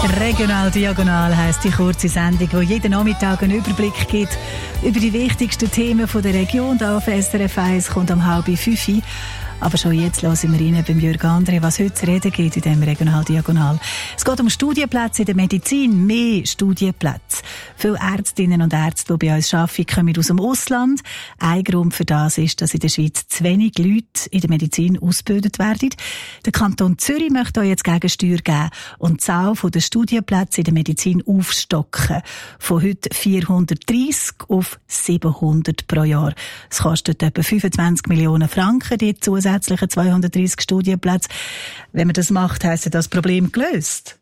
Regional Diagonal heisst die kurze Sendung, die jeden Nachmittag einen Überblick gibt über die wichtigsten Themen der Region. Hier auf SRF 1 kommt um 4:30. Aber schon jetzt hören wir rein beim Jürg André, was heute zu reden geht in diesem Regional Diagonal. Es geht um Studienplätze in der Medizin, mehr Studienplätze. Viele Ärztinnen und Ärzte, die bei uns arbeiten, kommen aus dem Ausland. Ein Grund für das ist, dass in der Schweiz zu wenig Leute in der Medizin ausgebildet werden. Der Kanton Zürich möchte hier jetzt Gegensteuer geben und die Zahl der Studienplätze in der Medizin aufstocken. Von heute 430 auf 700 pro Jahr. Es kostet etwa 25 Millionen Franken, die zusätzlichen 230 Studienplätze. Wenn man das macht, heisst das Problem gelöst?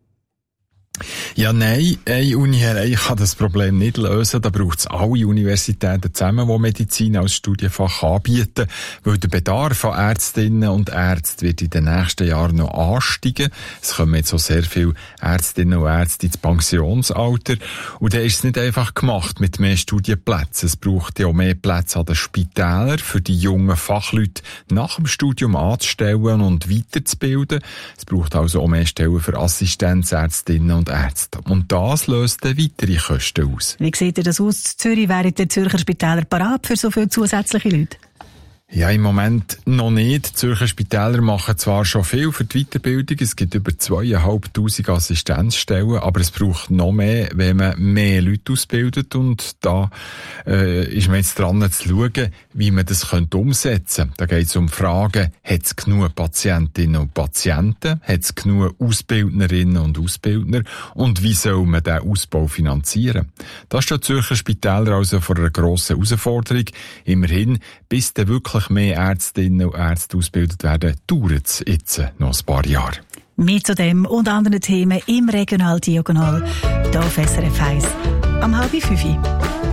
Ja, nein, eine Uni allein kann das Problem nicht lösen. Da braucht es alle Universitäten zusammen, die Medizin als Studienfach anbieten, weil der Bedarf an Ärztinnen und Ärzten wird in den nächsten Jahren noch ansteigen. Es kommen jetzt so sehr viele Ärztinnen und Ärzte ins Pensionsalter. Und da ist es nicht einfach gemacht mit mehr Studienplätzen. Es braucht ja auch mehr Plätze an den Spitälern für die jungen Fachleute nach dem Studium anzustellen und weiterzubilden. Es braucht also auch mehr Stellen für Assistenzärztinnen und Ärzte. Und das löst dann weitere Kosten aus. Wie sieht das aus in Zürich? Wären die Zürcher Spitäler parat für so viele zusätzliche Leute? Ja, im Moment noch nicht. Die Zürcher Spitäler machen zwar schon viel für die Weiterbildung, es gibt über 2500 Assistenzstellen, aber es braucht noch mehr, wenn man mehr Leute ausbildet, und da ist man jetzt dran zu schauen, wie man das umsetzen könnte. Da geht es um Fragen, hat es genug Patientinnen und Patienten, hat es genug Ausbildnerinnen und Ausbildner, und wie soll man diesen Ausbau finanzieren? Da steht die Zürcher Spitäler also vor einer grossen Herausforderung. Immerhin, bis dann wirklich mehr Ärztinnen und Ärzte ausgebildet werden, dauert es jetzt noch ein paar Jahre. Mehr zu dem und anderen Themen im Regional Diagonal hier auf SRF 1 am 4:30.